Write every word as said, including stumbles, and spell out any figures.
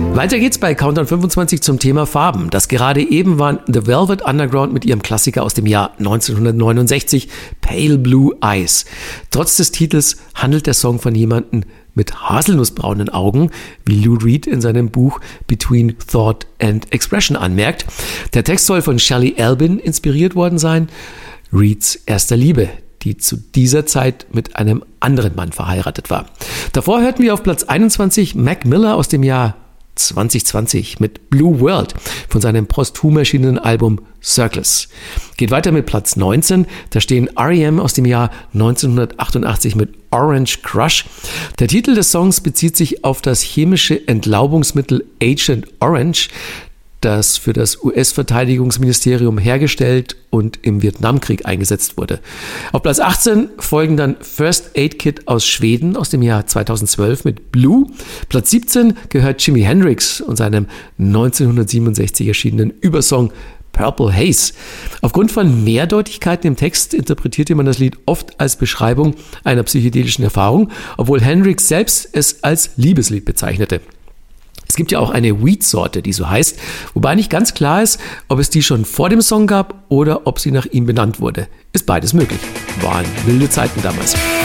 Weiter geht's bei Countdown fünfundzwanzig zum Thema Farben. Das gerade eben waren The Velvet Underground mit ihrem Klassiker aus dem Jahr neunzehnhundertneunundsechzig, Pale Blue Eyes. Trotz des Titels handelt der Song von jemandem mit haselnussbraunen Augen, wie Lou Reed in seinem Buch Between Thought and Expression anmerkt. Der Text soll von Shelley Albin inspiriert worden sein, Reeds erster Liebe, die zu dieser Zeit mit einem anderen Mann verheiratet war. Davor hörten wir auf Platz einundzwanzig Mac Miller aus dem Jahr zwanzig zwanzig mit Blue World von seinem posthum erschienenen Album Circles. Geht weiter mit Platz neunzehn, da stehen R E M aus dem Jahr neunzehnhundertachtundachtzig mit Orange Crush. Der Titel des Songs bezieht sich auf das chemische Entlaubungsmittel Agent Orange, das für das U S-Verteidigungsministerium hergestellt und im Vietnamkrieg eingesetzt wurde. Auf Platz achtzehn folgen dann First Aid Kit aus Schweden aus dem Jahr zweitausendzwölf mit Blue. Platz siebzehn gehört Jimi Hendrix und seinem neunzehnhundertsiebenundsechzig erschienenen Übersong Purple Haze. Aufgrund von Mehrdeutigkeiten im Text interpretierte man das Lied oft als Beschreibung einer psychedelischen Erfahrung, obwohl Hendrix selbst es als Liebeslied bezeichnete. Es gibt ja auch eine Weed-Sorte, die so heißt, wobei nicht ganz klar ist, ob es die schon vor dem Song gab oder ob sie nach ihm benannt wurde. Ist beides möglich. Waren wilde Zeiten damals.